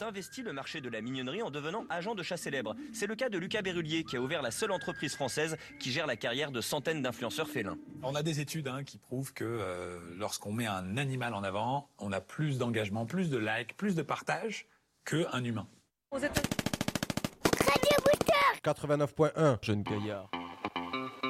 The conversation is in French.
investi le marché de la mignonnerie en devenant agent de chat célèbre. C'est le cas de Lucas Berrulier qui a ouvert la seule entreprise française qui gère la carrière de centaines d'influenceurs félins. On a des études qui prouvent que lorsqu'on met un animal en avant, on a plus d'engagement, plus de likes, plus de partage qu'un humain. Radio Booster 89.1, Jeune Gaillard.